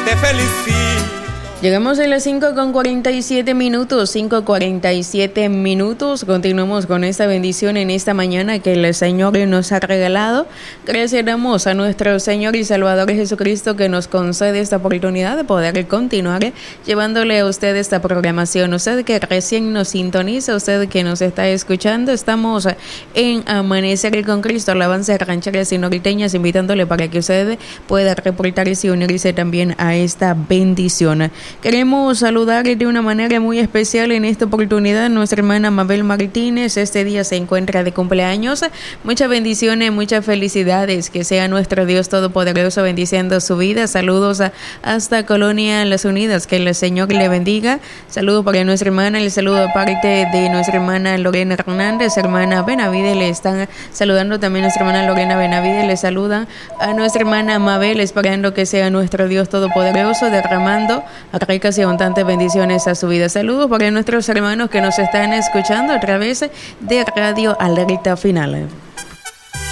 te felicito. Llegamos a las 5:47 minutos. Continuamos con esta bendición en esta mañana que el Señor nos ha regalado. Gracias damos a nuestro Señor y Salvador Jesucristo que nos concede esta oportunidad de poder continuar llevándole a usted esta programación. Usted que recién nos sintoniza, usted que nos está escuchando, estamos en Amanecer con Cristo, alabanza rancheras y norteñas, invitándole para que usted pueda reportarse y unirse también a esta bendición. Queremos saludar de una manera muy especial en esta oportunidad a nuestra hermana Mabel Martínez. Este día se encuentra de cumpleaños. Muchas bendiciones, muchas felicidades. Que sea nuestro Dios Todopoderoso bendiciendo su vida. Saludos hasta Colonia Las Unidas. Que el Señor le bendiga. Saludos para nuestra hermana. El saludo aparte de nuestra hermana Lorena Hernández, hermana Benavides. Le están saludando también nuestra hermana Lorena Benavides. Le saludan a nuestra hermana Mabel, esperando que sea nuestro Dios Todopoderoso derramando a ricas y abundantes bendiciones a su vida. Saludos para nuestros hermanos que nos están escuchando a través de Radio Alerta Final.